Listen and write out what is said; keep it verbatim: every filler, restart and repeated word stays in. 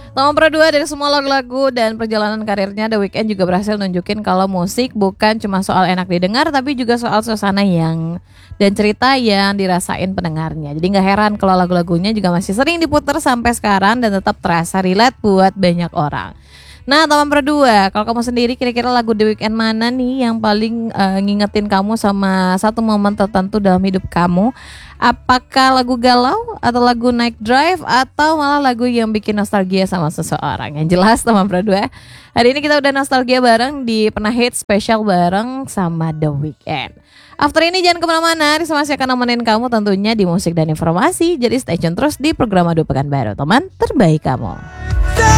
Nomor berdua, dari semua lagu-lagu dan perjalanan karirnya, The Weeknd juga berhasil nunjukin kalau musik bukan cuma soal enak didengar, tapi juga soal suasana yang dan cerita yang dirasain pendengarnya. Jadi gak heran kalau lagu-lagunya juga masih sering diputar sampai sekarang dan tetap terasa relate buat banyak orang. Nah, nomor berdua, kalau kamu sendiri kira-kira lagu The Weeknd mana nih yang paling uh, ngingetin kamu sama satu momen tertentu dalam hidup kamu? Apakah lagu galau atau lagu Night Drive atau malah lagu yang bikin nostalgia sama seseorang? Yang jelas nomor berdua, hari ini kita udah nostalgia bareng di Pernah Hits spesial bareng sama The Weeknd. After ini jangan kemana-mana, Risa masih akan nemenin kamu tentunya di musik dan informasi. Jadi stay tune terus di program Adu Pekanbaru, teman terbaik kamu.